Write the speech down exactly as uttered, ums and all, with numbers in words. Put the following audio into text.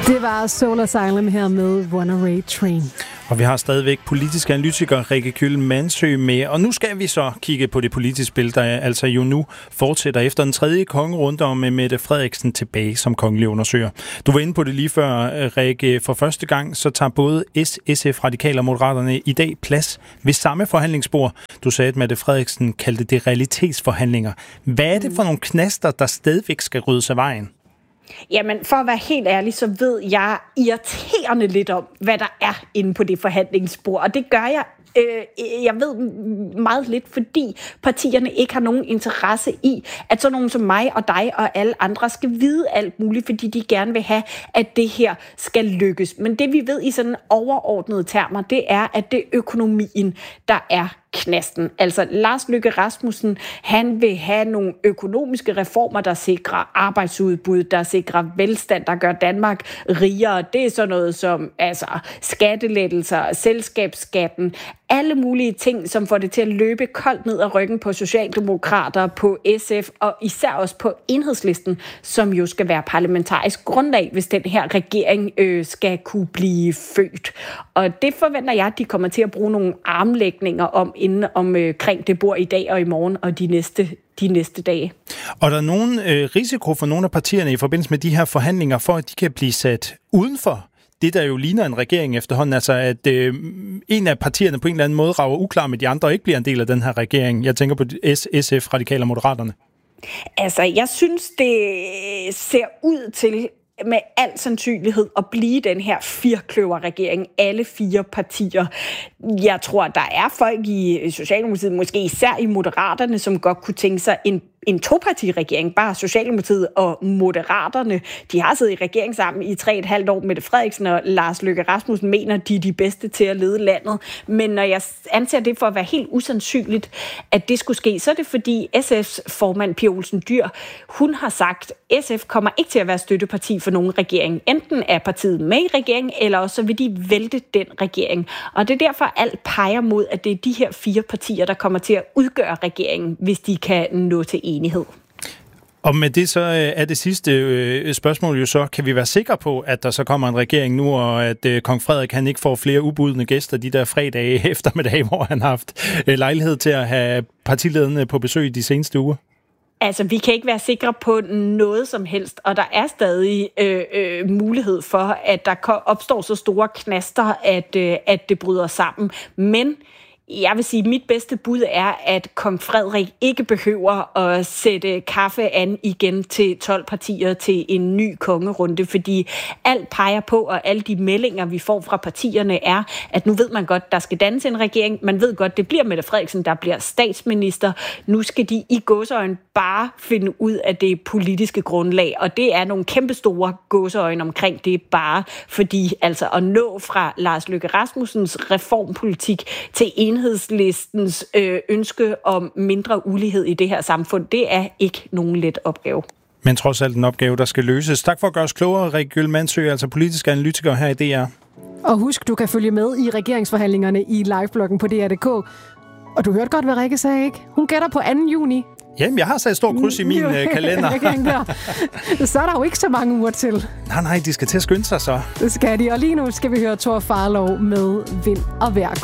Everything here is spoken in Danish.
Det var Soul Asylum her med Runaway Train. Og vi har stadigvæk politisk analytiker Rikke Kyll Mandsø med. Og nu skal vi så kigge på det politiske spil, der altså jo nu fortsætter efter den tredje kongerunde om med Mette Frederiksen tilbage som kongelig undersøger. Du var inde på det lige før, Rikke. For første gang så tager både S, SF, Radikale og Moderaterne i dag plads ved samme forhandlingsbord. Du sagde, at Mette Frederiksen kaldte det realitetsforhandlinger. Hvad er det for nogle knaster, der stadigvæk skal ryddes af vejen? Jamen, for at være helt ærlig, så ved jeg irriterende lidt om, hvad der er inde på det forhandlingsbord. Og det gør jeg, øh, jeg ved meget lidt, fordi partierne ikke har nogen interesse i, at sådan nogen som mig og dig og alle andre skal vide alt muligt, fordi de gerne vil have, at det her skal lykkes. Men det vi ved i sådan overordnede termer, det er, at det er økonomien, der er knasten. Altså Lars Løkke Rasmussen, han vil have nogle økonomiske reformer, der sikrer arbejdsudbud, der sikrer velstand, der gør Danmark rigere. Det er sådan noget som altså skattelettelser, selskabsskatten, alle mulige ting, som får det til at løbe koldt ned ad ryggen på socialdemokrater, på S F og især også på Enhedslisten, som jo skal være parlamentarisk grundlag, hvis den her regering øh, skal kunne blive født. Og det forventer jeg, at de kommer til at bruge nogle armlægninger om inden omkring øh, det bord i dag og i morgen og de næste de næste dage. Og der er nogen øh, risiko for nogle af partierne i forbindelse med de her forhandlinger, for at de kan blive sat udenfor det, der jo ligner en regering efterhånden, altså at øh, en af partierne på en eller anden måde rager uklar med de andre og ikke bliver en del af den her regering. Jeg tænker på S, SF, Radikale og Moderaterne. Altså, jeg synes, det ser ud til med al sandsynlighed at blive den her firkløverregering, alle fire partier. Jeg tror, der er folk i Socialdemokratiet, måske især i Moderaterne, som godt kunne tænke sig en en topartiregering, bare Socialdemokratiet og Moderaterne. De har siddet i regering sammen i tre og et halvt år. Mette Frederiksen og Lars Løkke Rasmussen mener, de er de bedste til at lede landet. Men når jeg anser det for at være helt usandsynligt, at det skulle ske, så er det fordi S F's formand Pia Olsen Dyhr, hun har sagt, at S F kommer ikke til at være støtteparti for nogen regering. Enten er partiet med i regeringen, eller også så vil de vælte den regering. Og det er derfor, alt peger mod, at det er de her fire partier, der kommer til at udgøre regeringen, hvis de kan nå til enighed. Og med det så er det sidste øh, spørgsmål jo så, kan vi være sikre på, at der så kommer en regering nu, og at øh, kong Frederik han ikke får flere ubudne gæster de der fredage eftermiddag, hvor han har haft øh, lejlighed til at have partilederne på besøg de seneste uger? Altså, vi kan ikke være sikre på noget som helst, og der er stadig øh, øh, mulighed for, at der opstår så store knaster, at, øh, at det bryder sammen. Men jeg vil sige, at mit bedste bud er, at kong Frederik ikke behøver at sætte kaffe an igen til tolv partier til en ny kongerunde, fordi alt peger på, og alle de meldinger, vi får fra partierne, er, at nu ved man godt, der skal dannes en regering. Man ved godt, det bliver Mette Frederiksen, der bliver statsminister. Nu skal de i gåseøjne bare finde ud af det politiske grundlag, og det er nogle kæmpestore gåseøjne omkring det bare, fordi altså at nå fra Lars Løkke Rasmussens reformpolitik til Enhedslistens øh, ønske om mindre ulighed i det her samfund, det er ikke nogen let opgave. Men trods alt en opgave, der skal løses. Tak for at gøre os klogere, Rikke Kyll Mandsø, altså politisk analytiker her i D R. Og husk, du kan følge med i regeringsforhandlingerne i livebloggen på D R punktum d k. Og du hørte godt, hvad Rikke sagde, ikke? Hun gætter på anden juni. Jamen, jeg har sat stor kryds i min uh, kalender. Så er der jo ikke så mange uger til. Nej, nej, de skal til at skynde sig så. Det skal de. Og lige nu skal vi høre Thor Farlov med Vind og Vejr.